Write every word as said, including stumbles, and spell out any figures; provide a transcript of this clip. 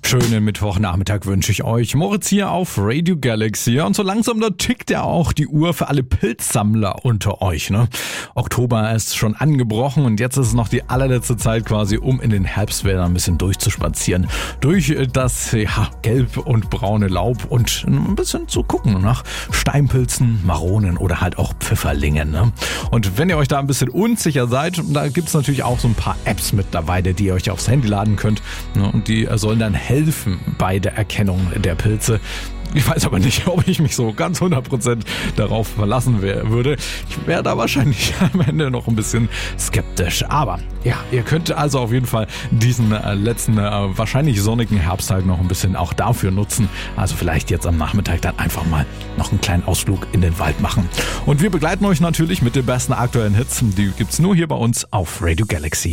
Schönen Mittwochnachmittag wünsche ich euch. Moritz hier auf Radio Galaxy. Und so langsam, da tickt ja auch die Uhr für alle Pilzsammler unter euch. Ne? Oktober ist schon angebrochen und jetzt ist es noch die allerletzte Zeit quasi, um in den Herbstwäldern ein bisschen durchzuspazieren. Durch das ja, gelb und braune Laub und ein bisschen zu gucken nach Steinpilzen, Maronen oder halt auch Pfifferlingen. Ne? Und wenn ihr euch da ein bisschen unsicher seid, da gibt es natürlich auch so ein paar Apps mittlerweile, die ihr euch aufs Handy laden könnt. Ne? Und die sollen dann helfen bei der Erkennung der Pilze. Ich weiß aber nicht, ob ich mich so ganz hundert Prozent darauf verlassen würde. Ich wäre da wahrscheinlich am Ende noch ein bisschen skeptisch. Aber ja, ihr könnt also auf jeden Fall diesen äh, letzten, äh, wahrscheinlich sonnigen Herbsttag noch ein bisschen auch dafür nutzen. Also vielleicht jetzt am Nachmittag dann einfach mal noch einen kleinen Ausflug in den Wald machen. Und wir begleiten euch natürlich mit den besten aktuellen Hits. Die gibt's nur hier bei uns auf Radio Galaxy.